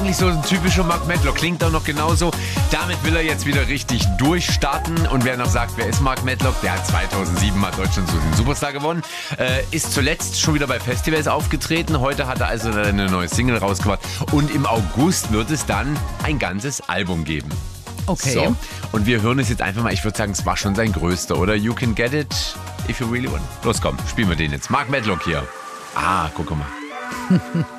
eigentlich so ein typischer Mark Medlock. Klingt auch noch genauso. Damit will er jetzt wieder richtig durchstarten. Und wer noch sagt, wer ist Mark Medlock? Der hat 2007 mal Deutschland so den Superstar gewonnen. Ist zuletzt schon wieder bei Festivals aufgetreten. Heute hat er also eine neue Single rausgebracht. Und im August wird es dann ein ganzes Album geben. Okay. So, und wir hören es jetzt einfach mal. Ich würde sagen, es war schon sein größter, oder? You can get it if you really want. Los, komm, spielen wir den jetzt. Mark Medlock hier. Ah, guck mal.